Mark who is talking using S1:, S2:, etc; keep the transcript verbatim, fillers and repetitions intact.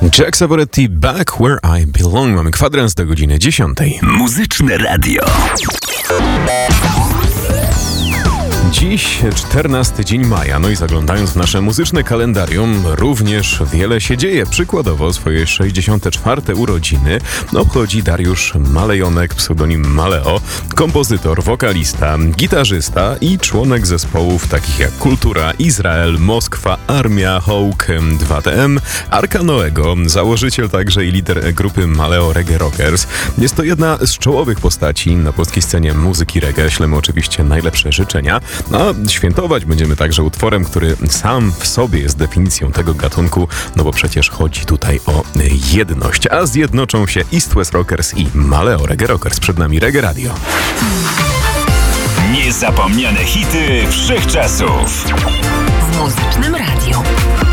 S1: Jack Savoretti, Back Where I Belong. Mamy kwadrans do godziny dziesiątej.
S2: Muzyczne Radio.
S1: Dziś czternasty dzień maja, no i zaglądając w nasze muzyczne kalendarium, również wiele się dzieje. Przykładowo swoje sześćdziesiąte czwarte urodziny obchodzi Dariusz Malejonek, pseudonim Maleo, kompozytor, wokalista, gitarzysta i członek zespołów takich jak Kultura, Izrael, Moskwa, Armia, Hawk, dwa T M, Arka Noego, założyciel także i lider grupy Maleo Reggae Rockers. Jest to jedna z czołowych postaci na polskiej scenie muzyki reggae. Ślemy oczywiście najlepsze życzenia. A świętować będziemy także utworem, który sam w sobie jest definicją tego gatunku, no bo przecież chodzi tutaj o jedność. A zjednoczą się East West Rockers i Maleo Reggae Rockers. Przed nami Reggae Radio.
S2: Niezapomniane hity wszechczasów.
S3: W Muzycznym Radio.